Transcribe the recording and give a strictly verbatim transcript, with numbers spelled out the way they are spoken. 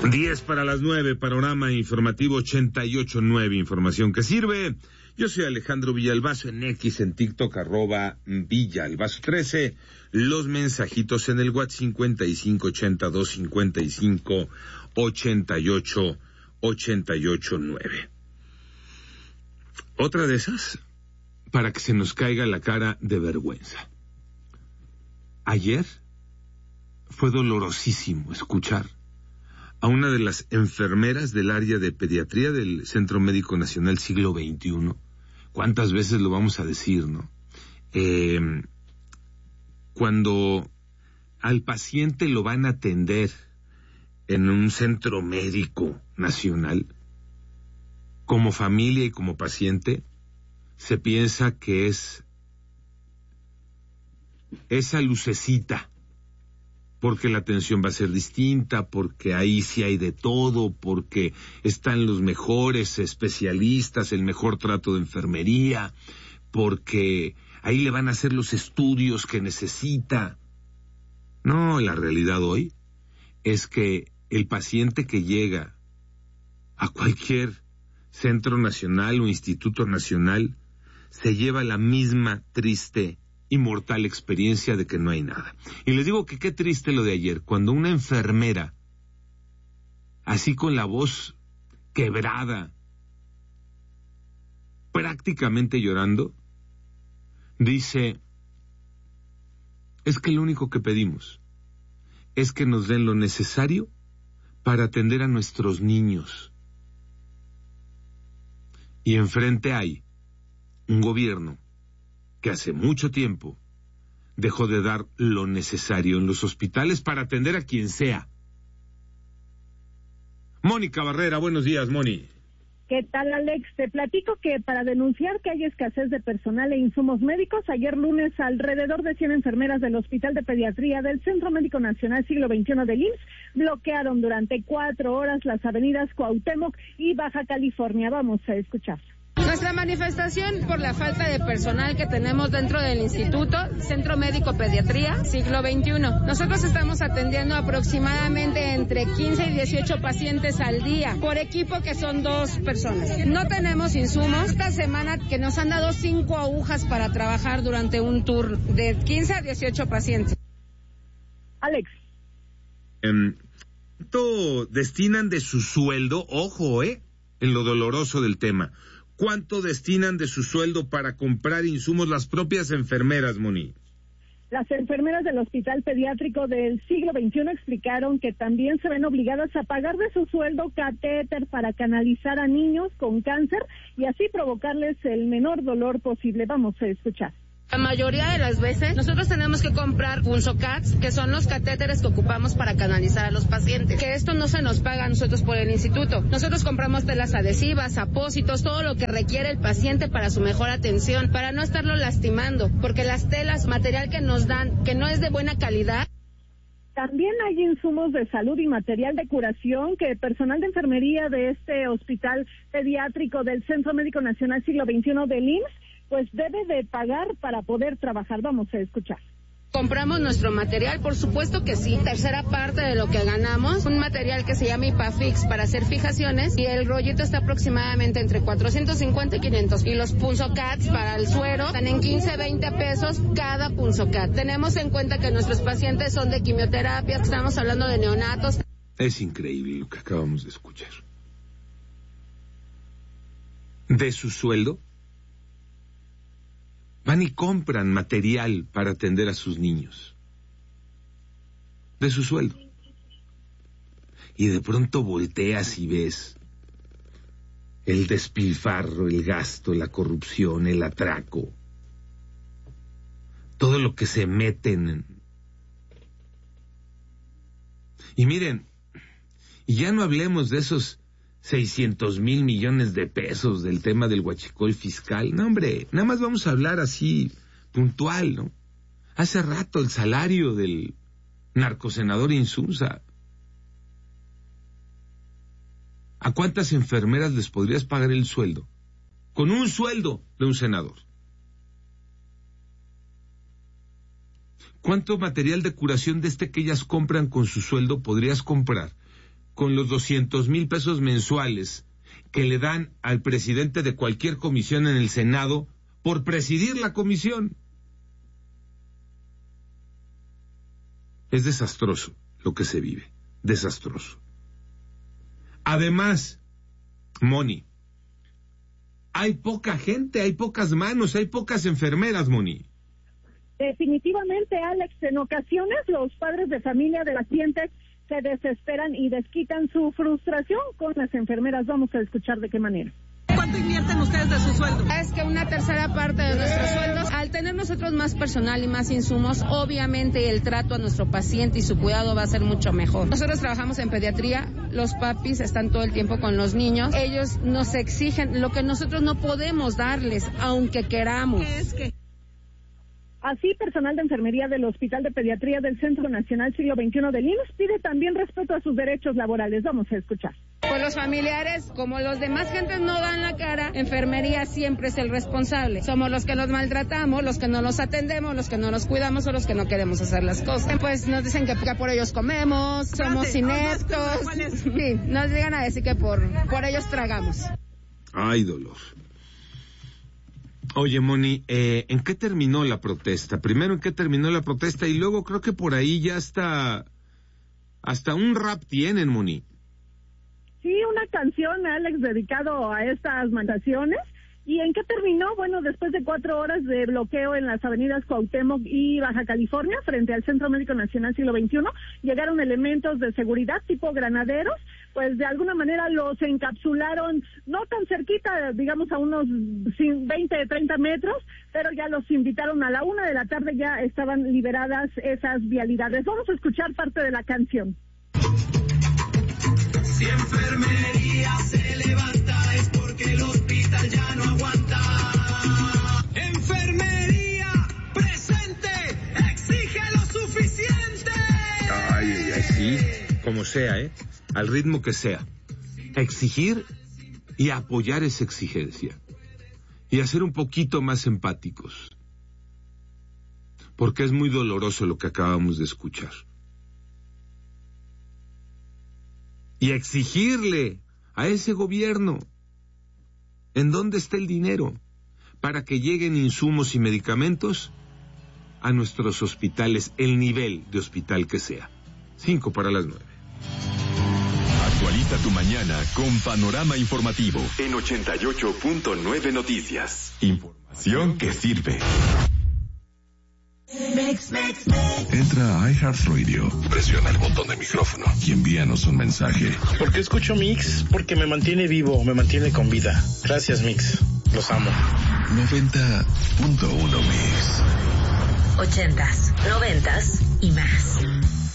Diez para las nueve, panorama informativo ochenta y ocho nueve, información que sirve. Yo soy Alejandro Villalbazo, en X, en TikTok, arroba Villalbazo trece. Los mensajitos en el WhatsApp cincuenta y cinco ochenta y dos cincuenta y cinco ochenta y ocho ochenta y ocho nueve. Otra de esas, para que se nos caiga la cara de vergüenza. Ayer fue dolorosísimo escuchar a una de las enfermeras del área de pediatría del Centro Médico Nacional Siglo veintiuno. ¿Cuántas veces lo vamos a decir, no? Eh, cuando al paciente lo van a atender en un centro médico nacional, como familia y como paciente, se piensa que es esa lucecita, porque la atención va a ser distinta, porque ahí sí hay de todo, porque están los mejores especialistas, el mejor trato de enfermería, porque ahí le van a hacer los estudios que necesita. No, la realidad hoy es que el paciente que llega a cualquier centro nacional o instituto nacional se lleva la misma triste y mortal experiencia de que no hay nada. Y les digo que qué triste lo de ayer, cuando una enfermera, así con la voz quebrada, prácticamente llorando, dice, es que lo único que pedimos es que nos den lo necesario para atender a nuestros niños. Y enfrente hay un gobierno que hace mucho tiempo dejó de dar lo necesario en los hospitales para atender a quien sea. Mónica Barrera, buenos días, Moni. ¿Qué tal, Alex? Te platico que para denunciar que hay escasez de personal e insumos médicos, ayer lunes alrededor de cien enfermeras del Hospital de Pediatría del Centro Médico Nacional Siglo veintiuno del I M S S bloquearon durante cuatro horas las avenidas Cuauhtémoc y Baja California. Vamos a escuchar. Nuestra manifestación por la falta de personal que tenemos dentro del Instituto Centro Médico Pediatría Siglo veintiuno. Nosotros estamos atendiendo aproximadamente entre quince y dieciocho pacientes al día por equipo, que son dos personas. No tenemos insumos. Esta semana que nos han dado cinco agujas para trabajar durante un turno de quince a dieciocho pacientes. Alex. Um, ¿Cuánto destinan de su sueldo? Ojo, eh, en lo doloroso del tema. ¿Cuánto destinan de su sueldo para comprar insumos las propias enfermeras, Moni? Las enfermeras del Hospital Pediátrico del Siglo veintiuno explicaron que también se ven obligadas a pagar de su sueldo catéter para canalizar a niños con cáncer y así provocarles el menor dolor posible. Vamos a escuchar. La mayoría de las veces nosotros tenemos que comprar punzocats, que son los catéteres que ocupamos para canalizar a los pacientes, que esto no se nos paga a nosotros por el instituto. Nosotros compramos telas adhesivas, apósitos, todo lo que requiere el paciente para su mejor atención, para no estarlo lastimando, porque las telas, material que nos dan, que no es de buena calidad. También hay insumos de salud y material de curación que personal de enfermería de este Hospital Pediátrico del Centro Médico Nacional Siglo veintiuno del I M S S pues debe de pagar para poder trabajar. Vamos a escuchar. ¿Compramos nuestro material? Por supuesto que sí. Tercera parte de lo que ganamos, un material que se llama IPAFIX para hacer fijaciones, y el rollito está aproximadamente entre cuatrocientos cincuenta y quinientos. Y los punzocats para el suero están en quince, veinte pesos cada punzocat. Tenemos en cuenta que nuestros pacientes son de quimioterapias, estamos hablando de neonatos. Es increíble lo que acabamos de escuchar. De su sueldo van y compran material para atender a sus niños. De su sueldo. Y de pronto volteas y ves el despilfarro, el gasto, la corrupción, el atraco. Todo lo que se meten. Y miren, y ya no hablemos de esos seiscientos mil millones de pesos del tema del huachicol fiscal. No, hombre, nada más vamos a hablar así, puntual, ¿no? Hace rato el salario del narcosenador Insunza. ¿A cuántas enfermeras les podrías pagar el sueldo? Con un sueldo de un senador. ¿Cuánto material de curación de este que ellas compran con su sueldo podrías comprar con los doscientos mil pesos mensuales que le dan al presidente de cualquier comisión en el Senado por presidir la comisión. Es desastroso lo que se vive, desastroso. Además, Moni, hay poca gente, hay pocas manos, hay pocas enfermeras, Moni. Definitivamente, Alex, en ocasiones los padres de familia de pacientes se desesperan y desquitan su frustración con las enfermeras. Vamos a escuchar de qué manera. ¿Cuánto invierten ustedes de su sueldo? Es que una tercera parte de nuestros sueldos, al tener nosotros más personal y más insumos, obviamente el trato a nuestro paciente y su cuidado va a ser mucho mejor. Nosotros trabajamos en pediatría, los papis están todo el tiempo con los niños, ellos nos exigen lo que nosotros no podemos darles, aunque queramos. ¿Qué es que? Así, personal de enfermería del Hospital de Pediatría del Centro Nacional Siglo veintiuno del I M S S pide también respeto a sus derechos laborales. Vamos a escuchar. Pues los familiares, como los demás gentes no dan la cara, enfermería siempre es el responsable. Somos los que los maltratamos, los que no los atendemos, los que no los cuidamos o los que no queremos hacer las cosas. Pues nos dicen que por ellos comemos, somos ineptos. Sí, nos llegan a decir que por, por ellos tragamos. Ay, dolor. Oye, Moni, eh, ¿en qué terminó la protesta? Primero, ¿en qué terminó la protesta? Y luego creo que por ahí ya hasta, hasta un rap tienen, Moni. Sí, una canción, Alex, dedicado a estas manifestaciones. ¿Y en qué terminó? Bueno, después de cuatro horas de bloqueo en las avenidas Cuauhtémoc y Baja California, frente al Centro Médico Nacional Siglo veintiuno, llegaron elementos de seguridad tipo granaderos, pues de alguna manera los encapsularon, no tan cerquita, digamos a unos veinte, treinta metros, pero ya los invitaron a la una de la tarde, ya estaban liberadas esas vialidades. Vamos a escuchar parte de la canción. Si enfermería se levanta es porque el hospital ya no aguanta. Enfermería presente, exige lo suficiente. Ay, ay, ay, sí, como sea, ¿eh? Al ritmo que sea. Exigir y apoyar esa exigencia. Y hacer un poquito más empáticos. Porque es muy doloroso lo que acabamos de escuchar. Y exigirle a ese gobierno en dónde está el dinero para que lleguen insumos y medicamentos a nuestros hospitales, el nivel de hospital que sea. Cinco para las nueve. Actualiza tu mañana con Panorama Informativo en ochenta y ocho punto nueve Noticias. Información que sirve. Mix, mix, mix. Entra a iHeartRadio, presiona el botón de micrófono y envíanos un mensaje. ¿Por qué escucho Mix? Porque me mantiene vivo, me mantiene con vida. Gracias, Mix. Los amo. noventa punto uno Mix. Ochentas, noventas y más.